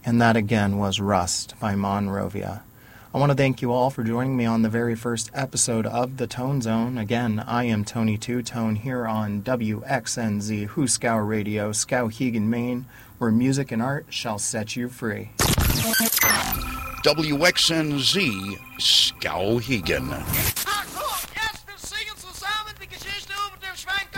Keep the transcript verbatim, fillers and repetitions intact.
And that again was Rust by Monrovia. I want to thank you all for joining me on the very first episode of The Tone Zone. Again, I am Tony Two Tone here on W X N Z Hooskow Radio, Skowhegan, Maine, where music and art shall set you free. W X N Z Skowhegan.